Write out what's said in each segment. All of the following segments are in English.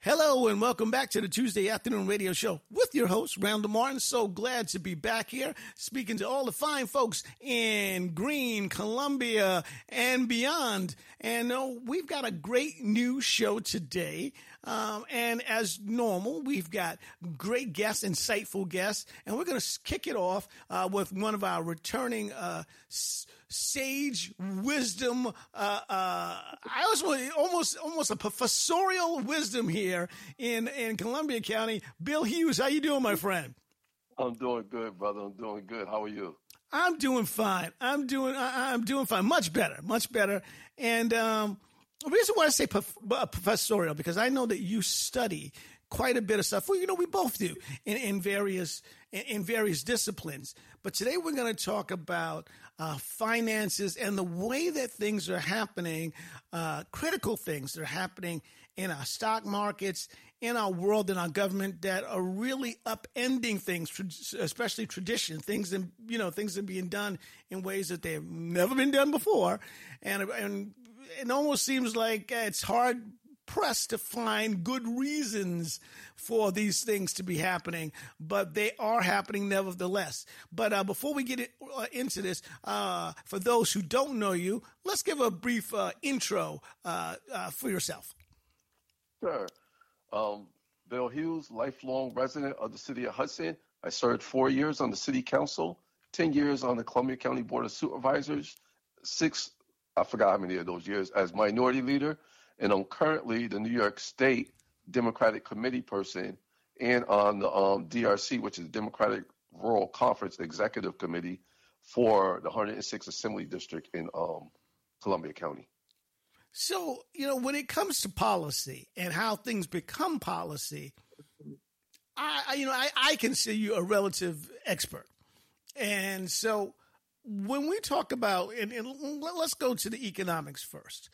Hello and welcome back to the Tuesday Afternoon Radio Show with your host, Randall Martin. So glad to be back here speaking to all the fine folks in Greene, Columbia, and beyond. And we've got a great new show today. And as normal, we've got great guests, insightful guests, and we're going to kick it off with one of our returning sage wisdom. I was almost a professorial wisdom here in Columbia County. Bill Hughes, how you doing, my friend? I'm doing good, brother. I'm doing good. How are you? I'm doing fine. I'm doing fine. Much better. And the reason why I say professorial, because I know that you study quite a bit of stuff. Well, we both do in various disciplines. But today we're going to talk about finances and the way that things are happening, critical things that are happening in our stock markets, in our world, in our government, that are really upending things, especially tradition. Things are being done in ways that they've never been done before, and it almost seems like it's hard pressed to find good reasons for these things to be happening, but they are happening nevertheless. But before we get into this, for those who don't know you, let's give a brief intro for yourself. Sure. Bill Hughes, lifelong resident of the city of Hudson. I served 4 years on the city council, 10 years on the Columbia County Board of Supervisors, 6, I forgot how many of those years, as minority leader. And I'm currently the New York State Democratic Committee person and on the DRC, which is Democratic Rural Conference Executive Committee for the 106th Assembly District in Columbia County. So, when it comes to policy and how things become policy, I consider you a relative expert. And so when we talk about, and let's go to the economics first.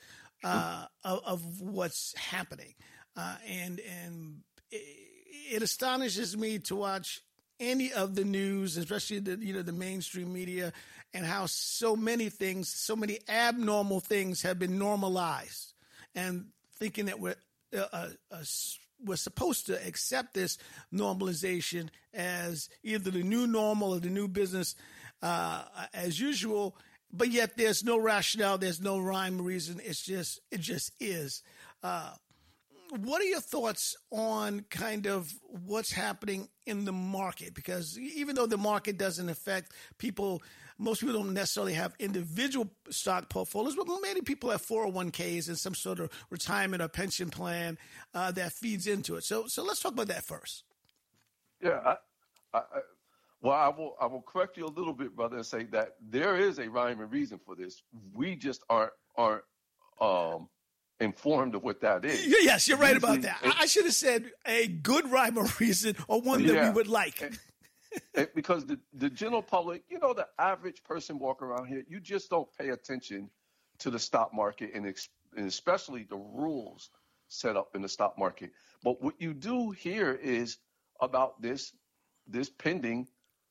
Of what's happening, and it astonishes me to watch any of the news, especially the mainstream media, and how so many abnormal things have been normalized, and thinking that we're supposed to accept this normalization as either the new normal or the new business as usual. But yet there's no rationale, there's no rhyme or reason. It just is. What are your thoughts on kind of what's happening in the market? Because even though the market doesn't affect people, most people don't necessarily have individual stock portfolios, but many people have 401ks and some sort of retirement or pension plan that feeds into it. So let's talk about that first. Yeah, Well, I will correct you a little bit, brother, and say that there is a rhyme and reason for this. We just aren't informed of what that is. Yes, you're right about that. I should have said a good rhyme or reason, or one that we would like. Because the general public, the average person walking around here, you just don't pay attention to the stock market and especially the rules set up in the stock market. But what you do hear is about this pending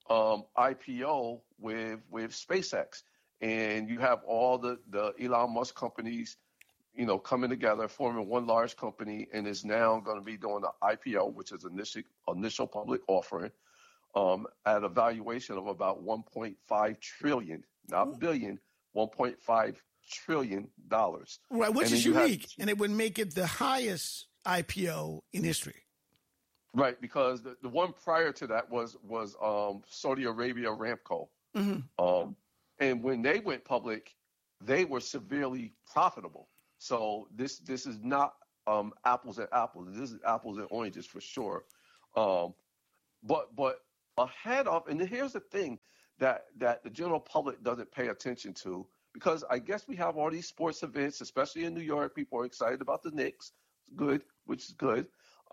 IPO with SpaceX, and you have all the Elon Musk companies, coming together, forming one large company, and is now going to be doing the IPO, which is initial public offering, at a valuation of about $1.5 trillion, not billion, $1.5 trillion. Right, which is unique, and it would make it the highest IPO in history. Right, because the one prior to that was Saudi Arabia Aramco. Mm-hmm. And when they went public, they were severely profitable. So this is not apples and apples. This is apples and oranges for sure. But ahead of, and here's the thing that the general public doesn't pay attention to, because I guess we have all these sports events, especially in New York. People are excited about the Knicks. Good, which is good.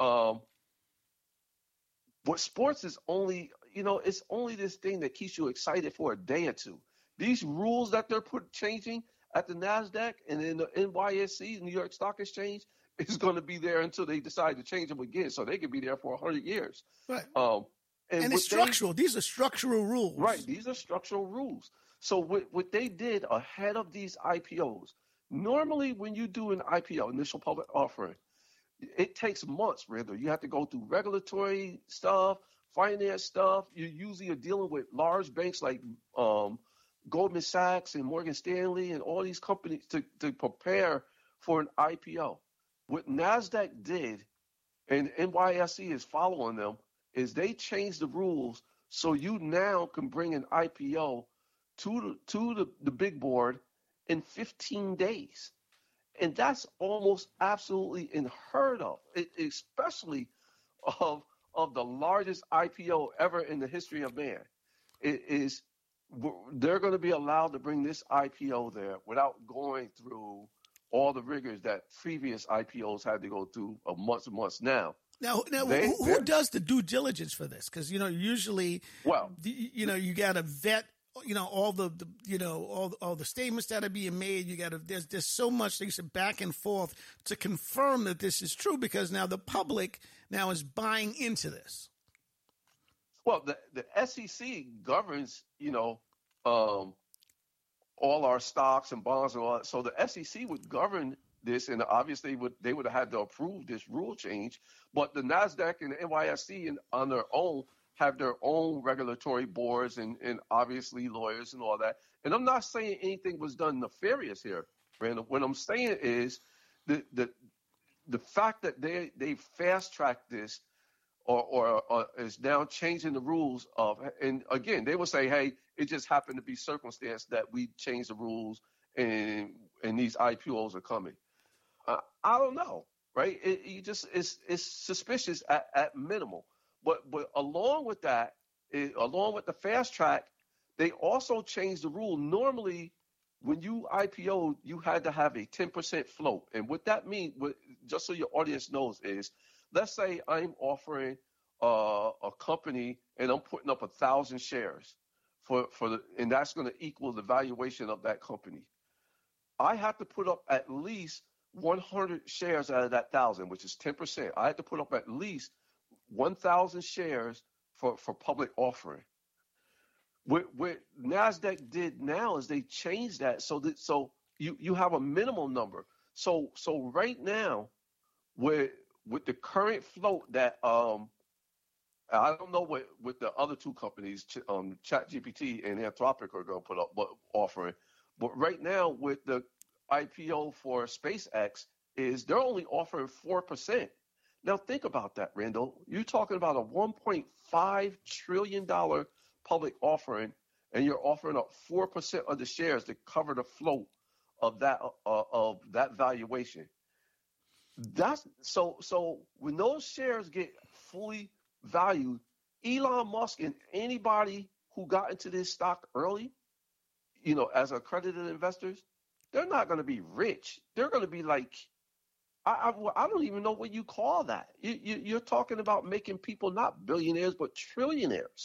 But sports is only, it's only this thing that keeps you excited for a day or two. These rules that they're changing at the NASDAQ and in the NYSE, New York Stock Exchange, is going to be there until they decide to change them again. So they could be there for 100 years. Right. And it's structural. These are structural rules. Right. These are structural rules. So what they did ahead of these IPOs, normally when you do an IPO, initial public offering, it takes months, Randall. You have to go through regulatory stuff, finance stuff. You usually are dealing with large banks like Goldman Sachs and Morgan Stanley and all these companies to prepare for an IPO. What NASDAQ did, and NYSE is following them, is they changed the rules so you now can bring an IPO to the big board in 15 days. And that's almost absolutely unheard of, especially of the largest IPO ever in the history of man. They're going to be allowed to bring this IPO there without going through all the rigors that previous IPOs had to go through of months and months now. Now, who does the due diligence for this? Because usually, you got to vet, all the all the statements that are being made. You got to there's so much things back and forth to confirm that this is true. Because now the public now is buying into this. Well, the SEC governs, all our stocks and bonds and all that. So the SEC would govern this, and obviously they would have had to approve this rule change. But the NASDAQ and the NYSE on their own have their own regulatory boards and obviously lawyers and all that. And I'm not saying anything was done nefarious here, Randall. What I'm saying is the fact that they fast-tracked this or is now changing the rules of, and again, they will say, hey, it just happened to be circumstance that we changed the rules and these IPOs are coming. I don't know, right? It's suspicious at minimal. But along with that, along with the fast track, they also changed the rule. Normally, when you IPO, you had to have a 10% float. And what that means, just so your audience knows, is let's say I'm offering a company and I'm putting up 1,000 shares and that's going to equal the valuation of that company. I have to put up at least 100 shares out of that 1,000, which is 10%. I have to put up at least 1,000 shares for public offering. What NASDAQ did now is they changed that so you have a minimum number. So right now, with the current float that I don't know what the other two companies, ChatGPT and Anthropic, are going to put up offering, but right now with the IPO for SpaceX is they're only offering 4%. Now think about that, Randall. You're talking about a $1.5 trillion public offering, and you're offering up 4% of the shares to cover the float of that valuation. That's so when those shares get fully valued, Elon Musk and anybody who got into this stock early, as accredited investors, they're not going to be rich. They're going to be like, I don't even know what you call that. You're talking about making people not billionaires but trillionaires.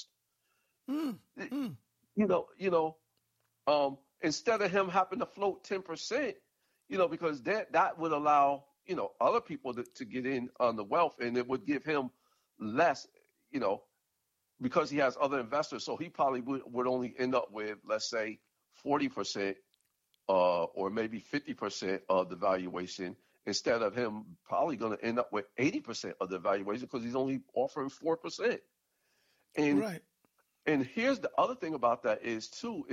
Instead of him having to float 10%, because that would allow other people to get in on the wealth, and it would give him less, because he has other investors. So he probably would only end up with, let's say, 40% or maybe 50% of the valuation, instead of him probably going to end up with 80% of the valuation because he's only offering 4%. And right. And here's the other thing about that is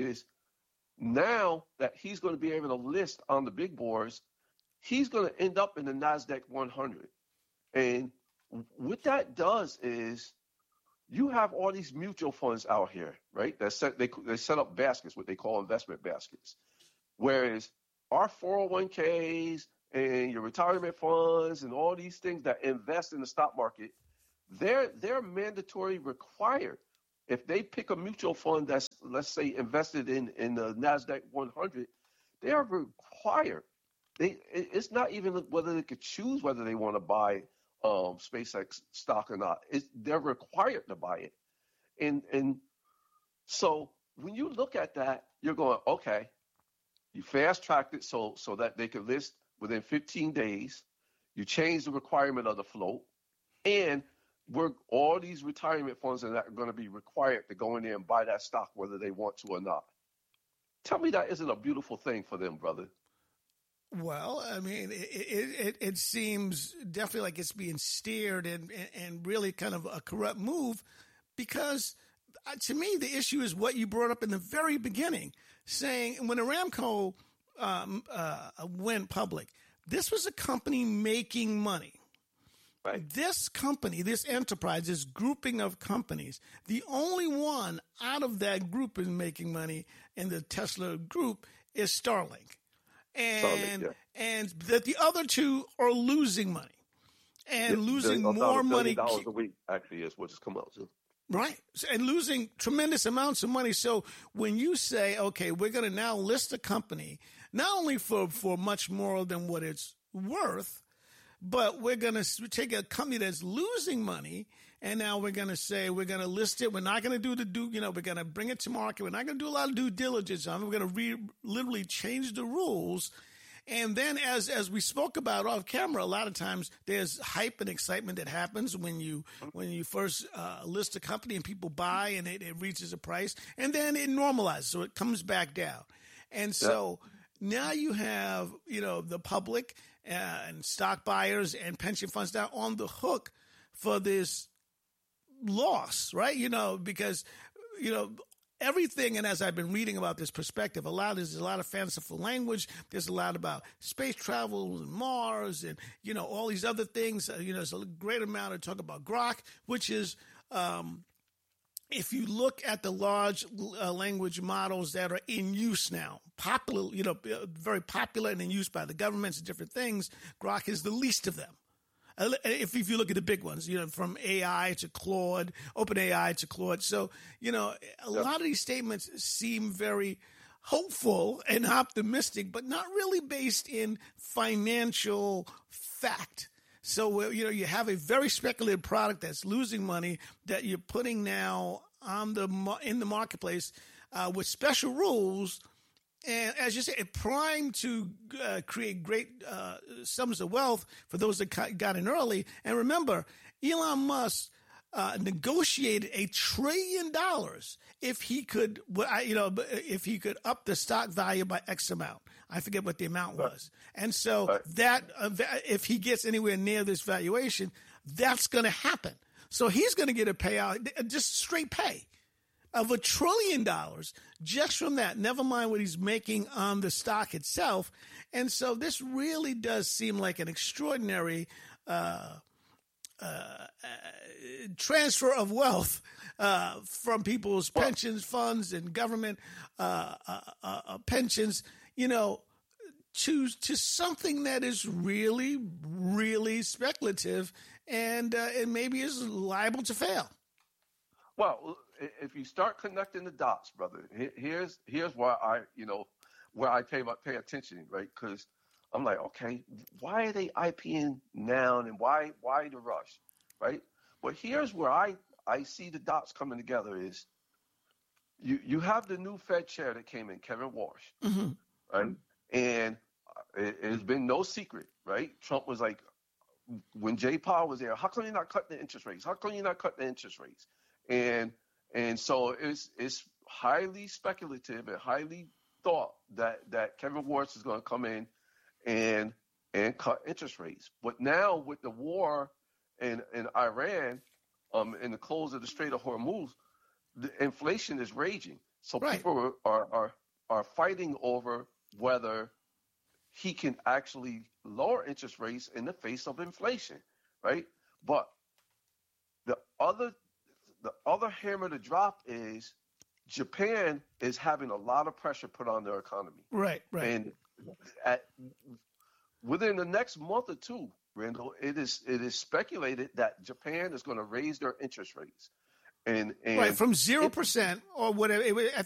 now that he's going to be able to list on the big boards, he's going to end up in the NASDAQ 100. And what that does is you have all these mutual funds out here, right? They set up baskets, what they call investment baskets. Whereas our 401ks and your retirement funds and all these things that invest in the stock market, they're mandatory required. If they pick a mutual fund that's, let's say, invested in the NASDAQ 100, they are required. It's not even whether they could choose whether they want to buy SpaceX stock or not. They're required to buy it. And so when you look at that, you're going, okay, you fast-tracked it so that they could list within 15 days. You change the requirement of the float. And all these retirement funds are going to be required to go in there and buy that stock whether they want to or not. Tell me that isn't a beautiful thing for them, brother. Well, I mean, it seems definitely like it's being steered and really kind of a corrupt move, because to me, the issue is what you brought up in the very beginning, saying when Aramco went public, this was a company making money. Right. This company, this enterprise, this grouping of companies, the only one out of that group is making money in the Tesla group is Starlink. And that the other two are losing money and losing more money. $1 billion a week actually is what it's come out to. Right. And losing tremendous amounts of money. So when you say, okay, we're going to now list a company, not only for much more than what it's worth, but we're going to take a company that's losing money, and now we're going to say we're going to list it. We're not going to we're going to bring it to market. We're not going to do a lot of due diligence on it. We're going to literally change the rules. And then as we spoke about off camera, a lot of times there's hype and excitement that happens when you first list a company and people buy and it reaches a price, and then it normalizes. So it comes back down. And so now you have, the public and stock buyers and pension funds now on the hook for this loss, right? Because, everything, and as I've been reading about this perspective, there's a lot of fanciful language. There's a lot about space travel and Mars and, all these other things. There's a great amount of talk about Grok, which is, if you look at the large language models that are in use now, popular, very popular and in use by the governments and different things, Grok is the least of them. If you look at the big ones, from AI to Claude, OpenAI to Claude. So, a lot of these statements seem very hopeful and optimistic, but not really based in financial fact. So, you have a very speculative product that's losing money that you're putting now in the marketplace with special rules. And as you say, it primed to create great sums of wealth for those that got in early. And remember, Elon Musk negotiated $1 trillion if he could up the stock value by X amount. I forget what the amount was. And so that if he gets anywhere near this valuation, that's going to happen. So he's going to get a payout, just straight pay of $1 trillion just from that, never mind what he's making on the stock itself. And so this really does seem like an extraordinary transfer of wealth from people's pensions funds and government pensions, to something that is really, really speculative and maybe is liable to fail. Well, if you start connecting the dots, brother, here's why I pay attention, right? Because I'm like, okay, why are they IPing now, and why the rush, right? But here's where I see the dots coming together is you have the new Fed chair that came in, Kevin Walsh, right? And it's been no secret, right? Trump was like, when Jay Powell was there, how come you're not cutting the interest rates? How come you're not cutting the interest rates? And so it's highly speculative and highly thought that Kevin Walsh is going to come in and cut interest rates. But now with the war in Iran, and the close of the Strait of Hormuz, the inflation is raging. So people are fighting over whether he can actually lower interest rates in the face of inflation, right? But the other hammer to drop is Japan is having a lot of pressure put on their economy. Right. And within the next month or two, Randall, it is speculated that Japan is going to raise their interest rates. And from 0% or whatever. I